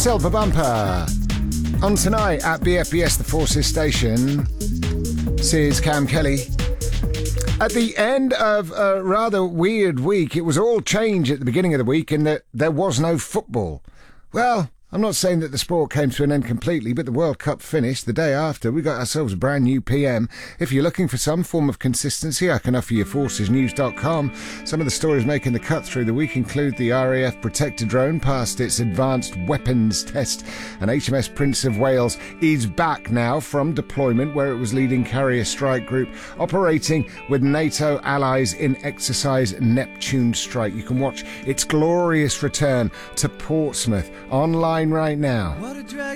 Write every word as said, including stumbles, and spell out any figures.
Silver Bumper. On tonight at B F B S, the Forces Station, this is Cam Kelly. At the end of a rather weird week, it was all change at the beginning of the week in that there was no football. Well, I'm not saying that the sport came to an end completely, but the World Cup finished the day after. We got ourselves a brand new P M. If you're looking for some form of consistency, I can offer you forces news dot com. Some of the stories making the cut through the week include the R A F Protector drone passed its advanced weapons test, and H M S Prince of Wales is back now from deployment where it was leading Carrier Strike Group, operating with NATO allies in Exercise Neptune Strike. You can watch its glorious return to Portsmouth online right now.